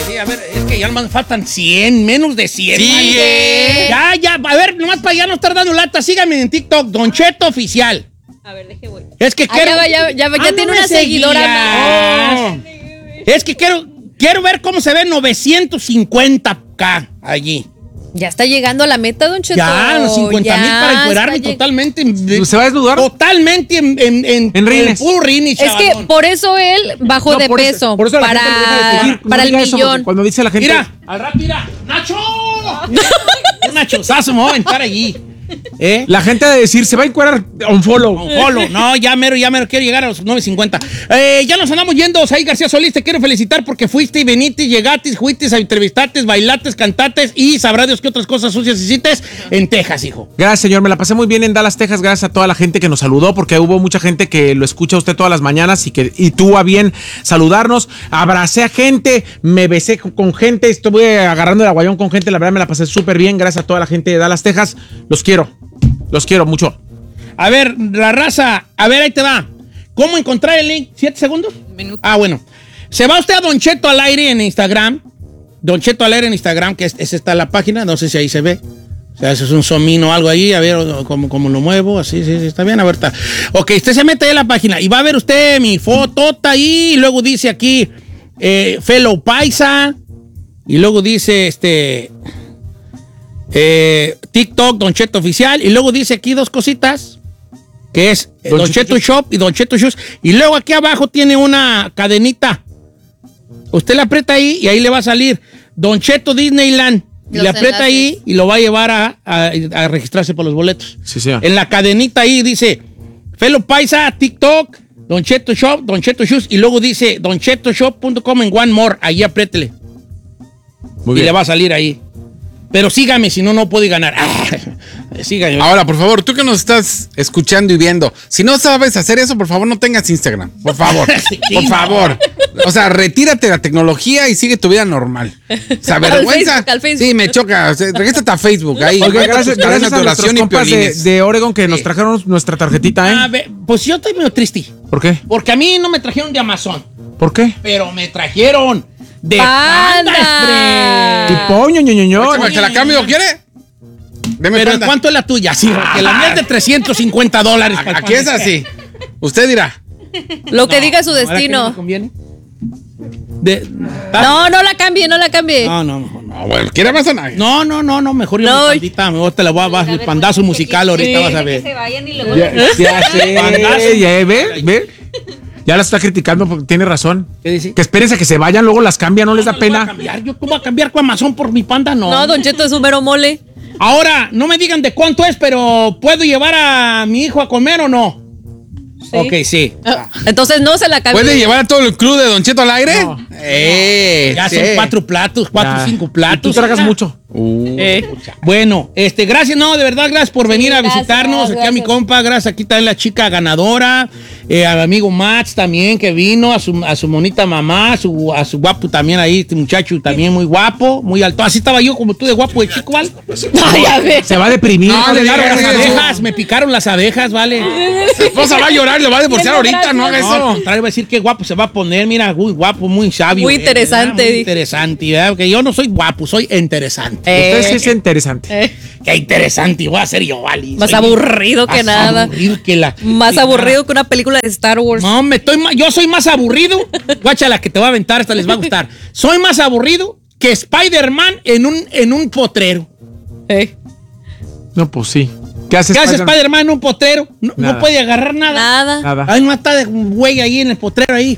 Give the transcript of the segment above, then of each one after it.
Sí, a ver, es que ya nomás faltan 100, menos de 100. ¡Sigue! Ya, a ver, nomás para ya no estar dando lata, síganme en TikTok, Don Cheto Oficial. A ver, deje voy. Es que quiero... Ya tiene una seguidora más. Es que quiero ver cómo se ve 950K allí. Ya está llegando a la meta, Don Cheto. Ya, los 50,000 para encuerarme totalmente. ¿Se va a desnudar? Totalmente en rines. puro rines, Es que por eso él bajó de peso. Por eso la gente le deja de seguir. Para el diga eso, millón. cuando dice la gente... Mira, al rato, mira, ¡Nacho! Un nachozazo me voy a aventar allí. La gente ha de decir, se va a encuadrar un follow. No, ya mero, quiero llegar a los 9.50. Ya nos andamos yendo. Said García Solís, te quiero felicitar porque fuiste y veniste, llegaste, fuiste a entrevistaste, bailaste, cantaste y sabrá Dios qué otras cosas sucias hiciste en Texas, hijo. Gracias, señor. Me la pasé muy bien en Dallas, Texas. Gracias a toda la gente que nos saludó, porque hubo mucha gente que lo escucha a usted todas las mañanas y tuvo a bien saludarnos. Abracé a gente, me besé con gente, estuve agarrando el aguayón con gente. La verdad me la pasé súper bien. Gracias a toda la gente de Dallas, Texas. Los quiero mucho. A ver, la raza, a ver, ahí te va. ¿Cómo encontrar el link? ¿7 segundos? Minuto. Ah, bueno. Se va usted a Don Cheto al aire en Instagram. Don Cheto al aire en Instagram, que esa está la página. No sé si ahí se ve. O sea, eso es un somino o algo ahí. A ver cómo lo muevo. Así, sí, está bien. A ver, está. Ok, usted se mete ahí a la página y va a ver usted mi fotota ahí. Y luego dice aquí, Fellow Paisa. Y luego dice, TikTok, Don Cheto Oficial, y luego dice aquí dos cositas, que es Don Cheto Shop y Don Cheto Shoes, y luego aquí abajo tiene una cadenita. Usted le aprieta ahí y ahí le va a salir Don Cheto Disneyland. Y le aprieta ahí y lo va a llevar a registrarse por los boletos. Sí, señor. En la cadenita ahí dice Fellow Paisa, TikTok, Don Cheto Shop, Don Cheto Shoes, y luego dice donchetoshop.com en One More. Ahí apriétele. Muy y bien. le va a salir ahí. Pero sígame, si no, no puede ganar. Sígame. Ahora, por favor, tú que nos estás escuchando y viendo, si no sabes hacer eso, por favor, no tengas Instagram. Por favor. Sí, por favor. O sea, retírate de la tecnología y sigue tu vida normal. O sea, vergüenza. Al Facebook. Sí, me choca. O sea, regístrate a Facebook. Ahí. Oiga, gracias a oración nuestros y compas piolines. de Oregon que nos trajeron nuestra tarjetita, Pues yo estoy medio triste. ¿Por qué? Porque a mí no me trajeron de Amazon. ¿Por qué? Pero me trajeron de Panda. Panda Express. Y poño, ñoño. ¿Que la cambio quiere? Deme Pero Panda. ¿cuánto es la tuya? Sí, porque la mía es de $350. para el Aquí es Panda así. Usted dirá. Lo que diga su Express. ¿Ahora que no me destino. conviene? No la cambie, no la cambie. No. No, bueno, ¿quiere Amazon? No, mejor yo No. mi pandita, mejor te la voy a dar el pandazo musical ahorita, vas a ver. Que se vayan y luego... Ya sé. Pandazo. ¿Ve? Ya la está criticando porque tiene razón. ¿Qué dice? Que espérense a que se vayan, luego las cambian, no les da No, no voy a pena. cambiar. ¿Yo cómo voy a cambiar con Amazon por mi Panda? No, Don Cheto es un mero mole. Ahora, no me digan de cuánto es, pero ¿puedo llevar a mi hijo a comer o no? Sí. Ok, sí. Entonces no se la cambie. ¿Puede llevar a todo el club de Don Cheto al aire? No. Ya Sí. son 4 platos, 5 Y platos. tú tragas mucho. Bueno, gracias, no, de verdad, gracias por venir a gracias, visitarnos. Aquí a mi gracias. compa, gracias. Aquí también la chica ganadora, al amigo Max también que vino, a su monita mamá, a su guapo también ahí, este muchacho también muy guapo, muy alto. Así estaba yo como tú de guapo de chico, ¿vale? Ay, a ver. Se va a deprimir. No, Me le picaron digas las eso. abejas, me picaron las abejas, ¿vale? Su esposa va a llorar, lo va a divorciar ahorita, no haga No, al eso. contrario, va a decir qué guapo se va a poner, mira, muy guapo, muy sabio. Muy interesante, Muy dijo. interesante, ¿verdad? Porque yo no soy guapo, soy interesante. Usted sí es interesante. Qué interesante voy a ser yo, ¿vale? Más Soy aburrido que más nada. Aburrido que la... Más que aburrido que una película de Star Wars. No, yo soy más aburrido. Guacha, la que te va a aventar, esta les va a gustar. Soy más aburrido que Spider-Man en un potrero. No, pues sí. ¿Qué hace ¿Qué hace Spider-Man? Spider-Man en un potrero? No Nada. puede agarrar nada. Nada. Ay, no está de güey ahí en el potrero ahí.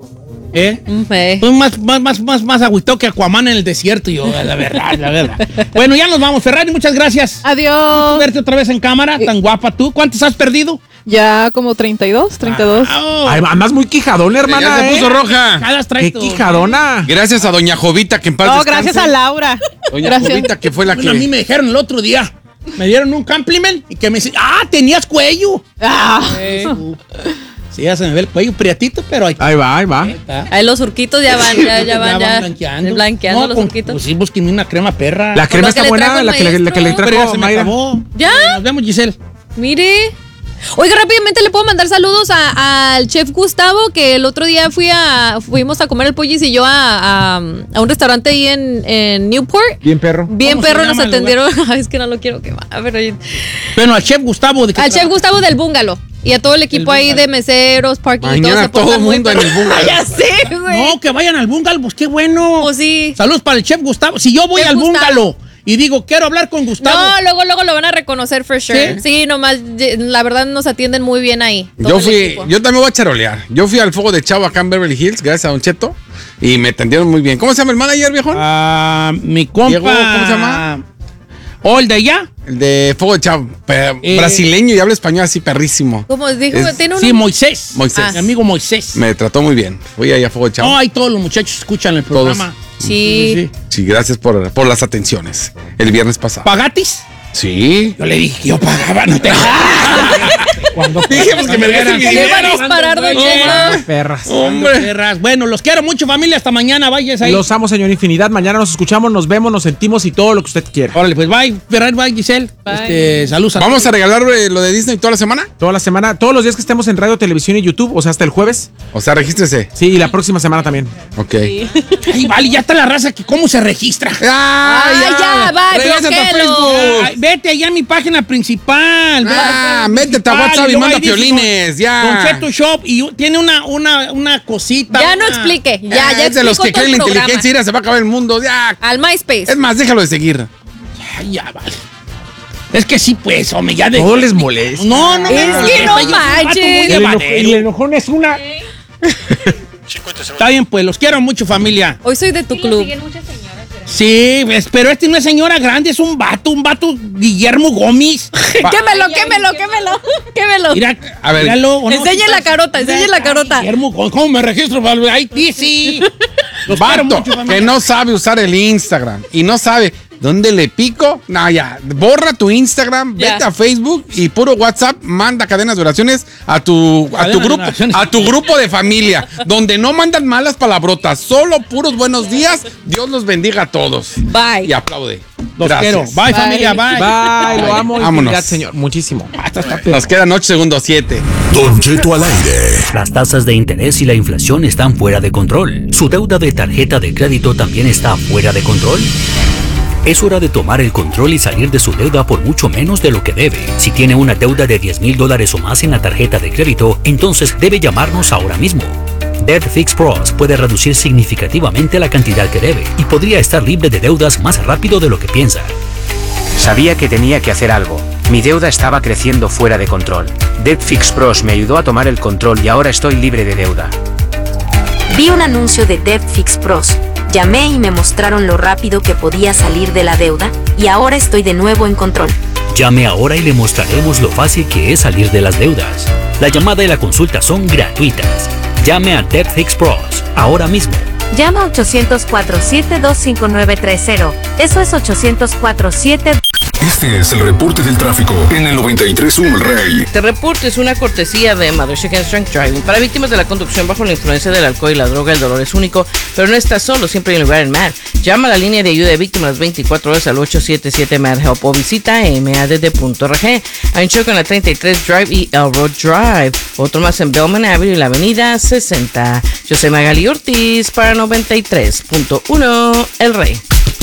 Eh. Soy más agüitado que Aquaman en el desierto, yo, la verdad. Bueno, ya nos vamos. Ferrari, muchas gracias. Adiós. Verte otra vez en cámara, tan guapa tú. ¿Cuántos has perdido? Ya como 32. Ay, andas muy quijadona, hermana. Ya se puso roja. Cada traes ¡Qué tú. quijadona! Gracias a Doña Jovita, que en paz No, descanse. gracias a Laura. Doña Gracias. Jovita, que fue la Bueno, a mí que... me dijeron el otro día. Me dieron un compliment y que me dicen, tenías cuello. Ah. Sí, ya se me ve el cuello priatito, pero ahí Ahí va. está. Ahí los surquitos ya van blanqueando. blanqueando los con- surquitos. Pues sí, busquen una crema perra. La crema lo que está le buena, trajo el la que le maestro. Pero ya trajo se me Mayra. acabó. ¿Ya? Nos vemos, Giselle. Mire. Oiga, rápidamente le puedo mandar saludos al chef Gustavo, que el otro día fuimos a comer el pollis y yo a un restaurante ahí en Newport. Bien perro. Bien ¿Cómo se perro, nos llama el atendieron. Ay, es que no lo quiero quemar. Pero Bueno, al chef Gustavo. al chef Gustavo del Bungalow. Y a todo el equipo ahí de meseros, parking y todo. Mañana se portan todo el muy mundo en el perro. Bungalow. Ya sé, güey. No, que vayan al bungalow, pues qué bueno. Pues sí. Saludos para el chef Gustavo. Si yo voy Chef al Gustavo. bungalow y digo, quiero hablar con Gustavo. No, luego lo van a reconocer for sure. Sí, nomás, la verdad nos atienden muy bien ahí. todo el equipo. Yo también voy a charolear. Yo fui al Fuego de Chavo acá en Beverly Hills, gracias a Don Cheto, y me atendieron muy bien. ¿Cómo se llama el manager, viejón? Mi compa. Diego, ¿cómo se llama? ¿O el de allá? El de Fuego de Chavo, brasileño y habla español así perrísimo. Como dijo, tiene un... Sí, Moisés. Moisés. Mi amigo Moisés. Me trató muy bien. Fui ahí a Fuego de Chavo. No, ahí todos los muchachos escuchan el programa. Sí. Sí, gracias por las atenciones. El viernes pasado. ¿Pagatis? Sí. Yo le dije, yo pagaba, no te. Cuando Dijimos que me dieran mi Que le iban a dinero. disparar, Don No, Cheto. perras. Hombre. Perras. Bueno, los quiero mucho, familia. Hasta mañana. Vayas ahí. Los amo, señor Infinidad. Mañana nos escuchamos, nos vemos, nos sentimos y todo lo que usted quiera. Órale, pues bye, Ferrer, bye, Giselle. Saludos a ¿Vamos a regalar lo de Disney toda la semana? Toda la semana, todos los días que estemos en radio, televisión y YouTube, o sea, hasta el jueves. O sea, regístrese. Sí, y la próxima semana también. Ok. Ay, vale, ya está la raza que cómo se registra. Ya, va, Regrésate a bloquéalo. Facebook. Ay, vete allá a mi página principal. Métete a WhatsApp y manda piolines, ya. Don Cheto Shop y tiene una cosita. Ya no una- explique. Ya Es de los explicó que todo creen el la programa. inteligencia, mira, se va a acabar el mundo, ya. Al MySpace. Es más, déjalo de seguir. Ay, ya, vale. Es que sí, pues, hombre, ya de. Todo les molesta. No, no, Es me que molesta, no yo soy un vato muy manches. llevadero. El enojón es una... Está bien, pues, los quiero mucho, familia. Hoy soy de tu club. Sí, pero este no es señora grande, es un vato Guillermo Gómez. Quémelo. Mira, A ver. míralo, ¿o no? Enseñe la carota, enseñe la carota. Guillermo Gómez, ¿cómo me registro? Ahí sí. Los quiero Vato, mucho, familia. que no sabe usar el Instagram y no sabe dónde le pico. No, ya, borra tu Instagram, Ya. vete a Facebook y puro WhatsApp, manda cadenas de oraciones a tu Cadenas de grupo, oraciones. a tu grupo de familia, donde no mandan malas palabrotas, solo puros buenos días. Dios los bendiga a todos. Bye. Y aplaude. Los Gracias. quiero. Bye, familia, bye. Bye, lo amo. Vámonos. Infinidad, señor. Muchísimo. Nos quedan 8 segundos, 7. Don Cheto al aire. Las tasas de interés y la inflación están fuera de control. ¿Su deuda de tarjeta de crédito también está fuera de control? Es hora de tomar el control y salir de su deuda por mucho menos de lo que debe. Si tiene una deuda de $10,000 o más en la tarjeta de crédito, entonces debe llamarnos ahora mismo. Debt Fix Pros puede reducir significativamente la cantidad que debe y podría estar libre de deudas más rápido de lo que piensa. Sabía que tenía que hacer algo. Mi deuda estaba creciendo fuera de control. Debt Fix Pros me ayudó a tomar el control y ahora estoy libre de deuda. Vi un anuncio de Debt Fix Pros. Llamé y me mostraron lo rápido que podía salir de la deuda y ahora estoy de nuevo en control. Llame ahora y le mostraremos lo fácil que es salir de las deudas. La llamada y la consulta son gratuitas. Llame a Debt Fix Pros ahora mismo. Llama 800-472-5930. Eso es 800-47... Este es el reporte del tráfico en el 93.1 El Rey. Este reporte es una cortesía de Mothership and Strength Driving. Para víctimas de la conducción bajo la influencia del alcohol y la droga, el dolor es único, pero no estás solo, siempre hay un lugar en MAD. Llama a la línea de ayuda de víctimas 24 horas al 877-MAD-HELP o visita madd.org. Hay un choque en la 33 Drive y Elroad Drive. Otro más en Bellman Avenue y la avenida 60. Yo soy Magali Ortiz para 93.1 El Rey.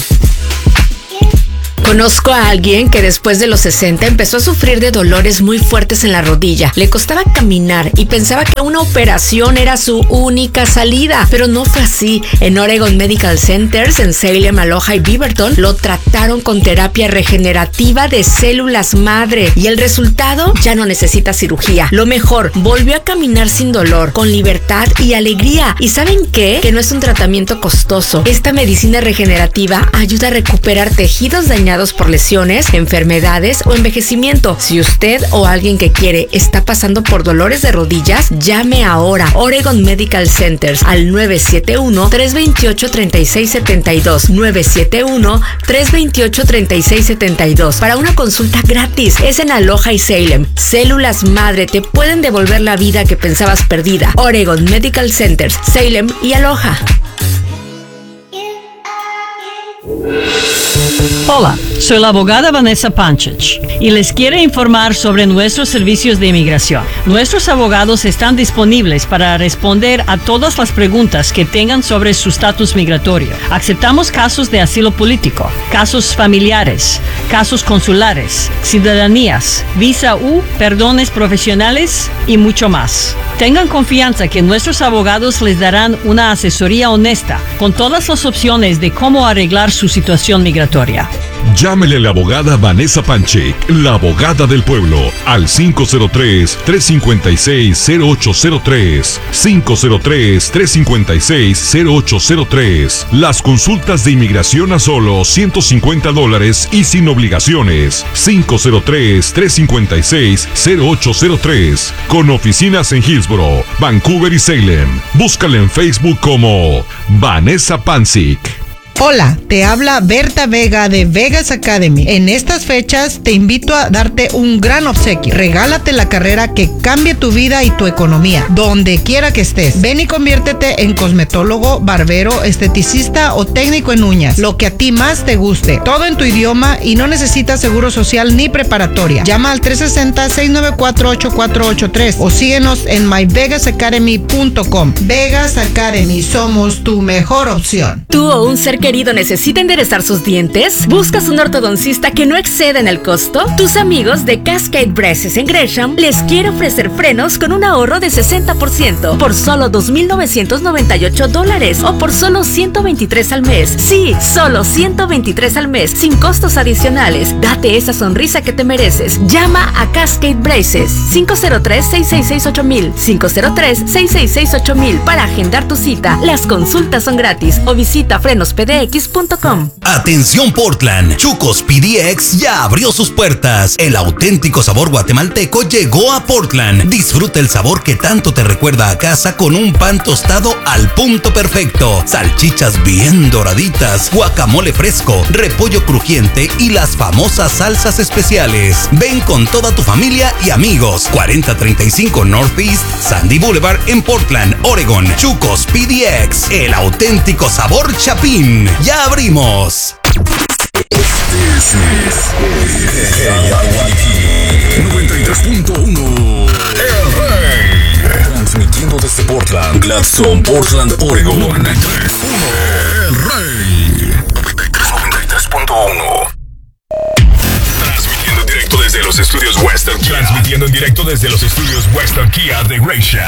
Conozco a alguien que después de los 60 empezó a sufrir de dolores muy fuertes en la rodilla. Le costaba caminar y pensaba que una operación era su única salida, pero no fue así. En Oregon Medical Centers, en Salem, Aloha y Beaverton, lo trataron con terapia regenerativa de células madre y el resultado ya no necesita cirugía. Lo mejor, volvió a caminar sin dolor, con libertad y alegría. ¿Y saben qué? Que no es un tratamiento costoso. Esta medicina regenerativa ayuda a recuperar tejidos dañados por lesiones, enfermedades o envejecimiento. Si usted o alguien que quiere está pasando por dolores de rodillas, llame ahora. Oregon Medical Centers al 971-328-3672. 971-328-3672 para una consulta gratis. Es en Aloha y Salem. Células madre te pueden devolver la vida que pensabas perdida. Oregon Medical Centers, Salem y Aloha. Hola, soy la abogada Vanessa Panchich y les quiero informar sobre nuestros servicios de inmigración. Nuestros abogados están disponibles para responder a todas las preguntas que tengan sobre su estatus migratorio. Aceptamos casos de asilo político, casos familiares, casos consulares, ciudadanías, visa U, perdones profesionales y mucho más. Tengan confianza que nuestros abogados les darán una asesoría honesta con todas las opciones de cómo arreglar su situación migratoria. Llámele a la abogada Vanessa Panchik, la abogada del pueblo, al 503-356-0803. 503-356-0803. Las consultas de inmigración a solo $150 y sin obligaciones. 503-356-0803. Con oficinas en Hillsborough, Vancouver y Salem. Búscala en Facebook como Vanessa Panchik. Hola, te habla Berta Vega de Vegas Academy. En estas fechas te invito a darte un gran obsequio. Regálate la carrera que cambie tu vida y tu economía, donde quiera que estés. Ven y conviértete en cosmetólogo, barbero, esteticista o técnico en uñas, lo que a ti más te guste. Todo en tu idioma y no necesitas seguro social ni preparatoria. Llama al 360-694-8483 o síguenos en myvegasacademy.com. Vegas Academy, somos tu mejor opción. ¿Tú o un ser querido necesita enderezar sus dientes? ¿Buscas un ortodoncista que no exceda en el costo? Tus amigos de Cascade Braces en Gresham les quiere ofrecer frenos con un ahorro de 60% por solo $2,998 o por solo $123 al mes. Sí, solo $123 al mes, sin costos adicionales. Date esa sonrisa que te mereces. Llama a Cascade Braces 503-666-8000 503-666-8000 para agendar tu cita. Las consultas son gratis o visita frenospdx.com. Atención Portland, Chucos PDX ya abrió sus puertas. El auténtico sabor guatemalteco llegó a Portland. Disfruta el sabor que tanto te recuerda a casa con un pan tostado al punto perfecto, salchichas bien doraditas, guacamole fresco, repollo crujiente y las famosas salsas especiales. Ven con toda tu familia y amigos. 4035 Northeast Sandy Boulevard en Portland, Oregon. Chucos PDX, el auténtico sabor chapín. ¡Ya abrimos! 93.1 El Rey. Transmitiendo desde Portland, Gladstone, Portland, Oregon. 93.1 El Rey. 93.1. Transmitiendo en directo desde los estudios Western Kia. Transmitiendo en directo desde los estudios Western Kia de Gracia.